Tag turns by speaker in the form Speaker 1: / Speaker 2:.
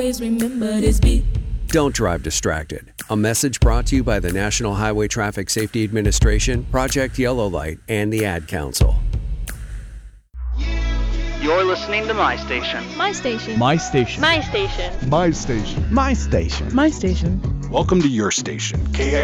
Speaker 1: Always remember this beat.
Speaker 2: Don't drive distracted. A message brought to you by the National Highway Traffic Safety Administration, Project Yellow Light, and the Ad Council.
Speaker 3: You're listening to My Station.
Speaker 4: My station.
Speaker 5: My station.
Speaker 4: My station.
Speaker 5: My station.
Speaker 6: My station.
Speaker 4: My station.
Speaker 6: Welcome to your station,